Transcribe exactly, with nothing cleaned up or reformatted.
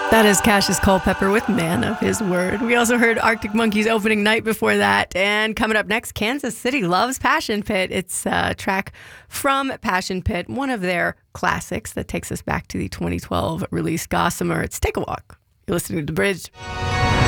That is Cassius Culpepper with Man of His Word. We also heard Arctic Monkeys opening night before that. And coming up next, Kansas City loves Passion Pit. It's a track from Passion Pit, one of their classics that takes us back to the twenty twelve release Gossamer. It's Take a Walk. You're listening to The Bridge.